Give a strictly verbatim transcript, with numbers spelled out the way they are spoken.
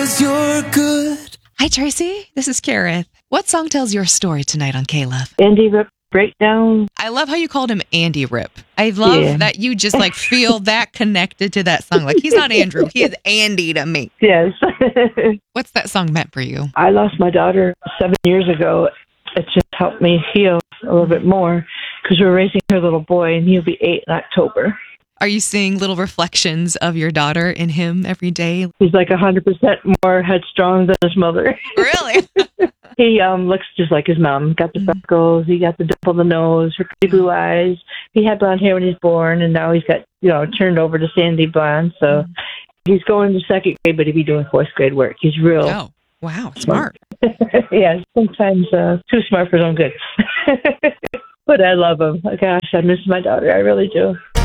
'cause you're good. Hi, Tracy. This is Kareth. What song tells your story tonight on K-Love? Andy Rip Breakdown. I love how you called him Andy Rip. I love Yeah. that you just like feel that connected to that song. Like, he's not Andrew. He is Andy to me. Yes. What's that song meant for you? I lost my daughter seven years ago. It just helped me heal a little bit more because we're raising her little boy, and he'll be eight in October. Are you seeing little reflections of your daughter in him every day? He's like one hundred percent more headstrong than his mother. Really? He um looks just like his mom. Got the freckles. He got the dimple in the nose, her pretty blue eyes. He had blonde hair when he was born, and now he's got, you know, turned over to sandy blonde. So mm. he's going to second grade, but he'll be doing fourth grade work. He's real. Oh, wow. Smart. Yeah, sometimes uh, too smart for his own good. But I love him. Gosh, I miss my daughter. I really do.